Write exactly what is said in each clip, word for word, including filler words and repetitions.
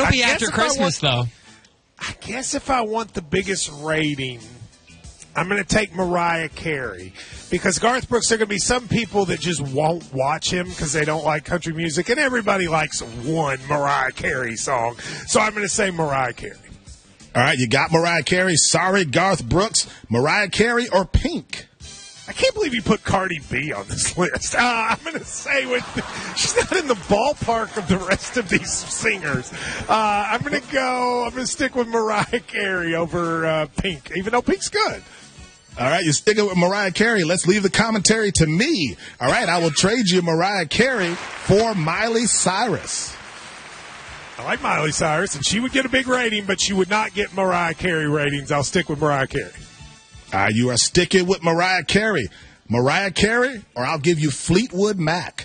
It'll be after Christmas, want, though. I guess if I want the biggest rating, I'm going to take Mariah Carey. Because Garth Brooks, there are going to be some people that just won't watch him because they don't like country music, and everybody likes one Mariah Carey song. So I'm going to say Mariah Carey. All right, you got Mariah Carey. Sorry, Garth Brooks. Mariah Carey or Pink? I can't believe you put Cardi B on this list. Uh, I'm going to say with she's not in the ballpark of the rest of these singers. Uh, I'm going to go. I'm going to stick with Mariah Carey over uh, Pink, even though Pink's good. All right, you're sticking with Mariah Carey. Let's leave the commentary to me. All right, I will trade you Mariah Carey for Miley Cyrus. I like Miley Cyrus, and she would get a big rating, but she would not get Mariah Carey ratings. I'll stick with Mariah Carey. All right, you are sticking with Mariah Carey. Mariah Carey, or I'll give you Fleetwood Mac.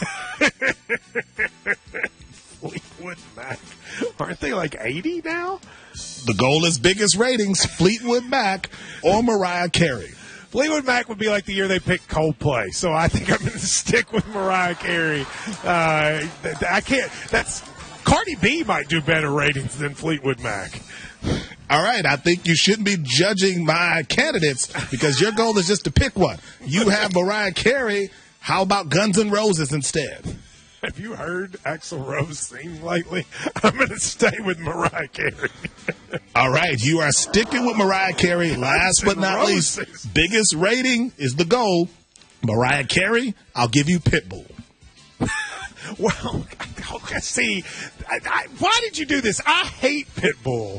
Fleetwood Mac. Aren't they like eighty now? The goal is biggest ratings, Fleetwood Mac or Mariah Carey. Fleetwood Mac would be like the year they picked Coldplay, so I think I'm going to stick with Mariah Carey. Uh, I can't. That's Cardi B might do better ratings than Fleetwood Mac. All right, I think you shouldn't be judging my candidates because your goal is just to pick one. You have Mariah Carey. How about Guns N' Roses instead? Have you heard Axl Rose sing lately? I'm going to stay with Mariah Carey. All right, you are sticking with Mariah Carey. Last but not Roses. least, biggest rating is the goal. Mariah Carey, I'll give you Pitbull. Well, okay, see, I, I, why did you do this? I hate Pitbull.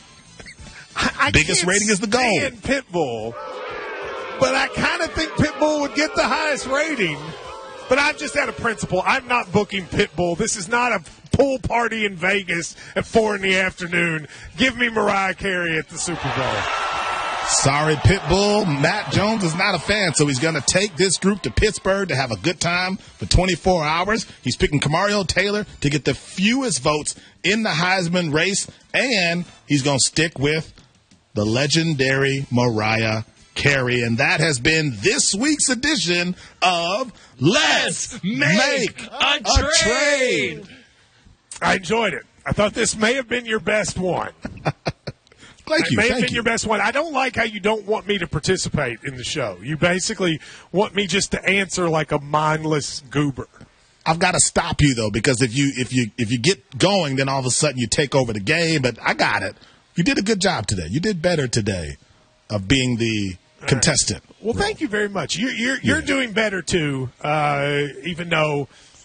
I, I biggest rating is the goal. Pitbull, but I kind of think Pitbull would get the highest rating. But I've just had a principle. I'm not booking Pitbull. This is not a pool party in Vegas at four in the afternoon. Give me Mariah Carey at the Super Bowl. Sorry, Pitbull. Matt Jones is not a fan, so he's going to take this group to Pittsburgh to have a good time for twenty-four hours. He's picking Kamario Taylor to get the fewest votes in the Heisman race, and he's going to stick with the legendary Mariah Carey. And that has been this week's edition of Let's Make, make a, a trade. trade. I enjoyed it. I thought this may have been your best one. Thank it you. may Thank have been you. your best one. I don't like how you don't want me to participate in the show. You basically want me just to answer like a mindless goober. I've got to stop you though, because if you if you if you get going, then all of a sudden you take over the game. But I got it. You did a good job today. You did better today of being the all contestant. Right. Well, thank you very much. You're you're, you're yeah. doing better too, uh, even though.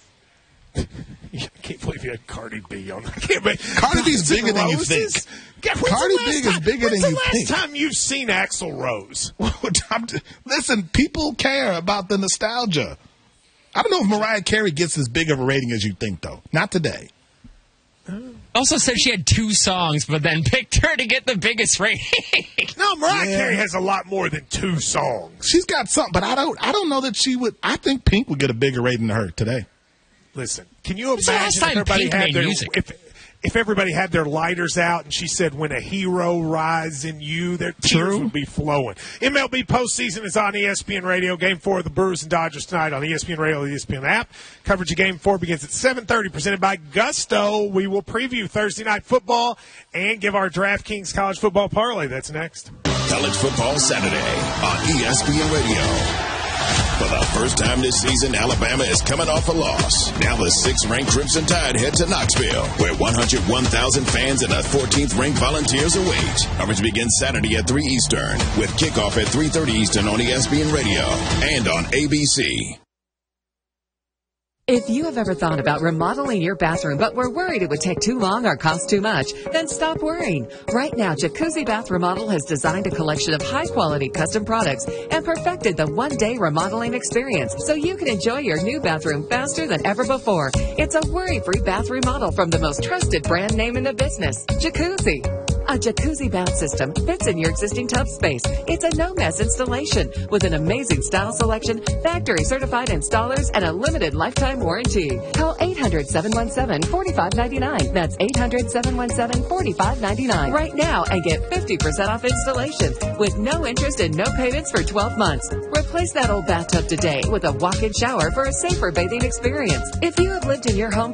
I can't believe you had Cardi B on. I can't believe Cardi B is bigger than you think. God, Cardi B is bigger than you think. When's the last time you've seen Axl Rose? Listen, people care about the nostalgia. I don't know if Mariah Carey gets as big of a rating as you think, though. Not today. Also said she had two songs, but then picked her to get the biggest rating. No, Mariah yeah. Carey has a lot more than two songs. She's got something, but I don't. I don't know that she would. I think Pink would get a bigger rating than her today. Listen, can you imagine if everybody had their if, if everybody had their lighters out and she said, "When a hero rises in you," their tears True. would be flowing. M L B postseason is on E S P N Radio. Game four of the Brewers and Dodgers tonight on E S P N Radio, the E S P N app. Coverage of Game four begins at seven thirty. Presented by Gusto. We will preview Thursday night football and give our DraftKings college football parlay. That's next. College Football Saturday on E S P N Radio. For the first time this season, Alabama is coming off a loss. Now the sixth-ranked Crimson Tide head to Knoxville, where one hundred one thousand fans and the fourteenth-ranked Volunteers await. Coverage begins Saturday at three Eastern, with kickoff at three thirty Eastern on E S P N Radio and on A B C. If you have ever thought about remodeling your bathroom but were worried it would take too long or cost too much, then stop worrying. Right now, Jacuzzi Bath Remodel has designed a collection of high-quality custom products and perfected the one-day remodeling experience so you can enjoy your new bathroom faster than ever before. It's a worry-free bath remodel from the most trusted brand name in the business, Jacuzzi. A jacuzzi bath system fits in your existing tub space. It's a no-mess installation with an amazing style selection, factory-certified installers, and a limited lifetime warranty. Call eight hundred, seven one seven, four five nine nine. That's eight hundred, seven one seven, four five nine nine. Right now and get fifty percent off installations with no interest and no payments for twelve months. Replace that old bathtub today with a walk-in shower for a safer bathing experience. If you have lived in your home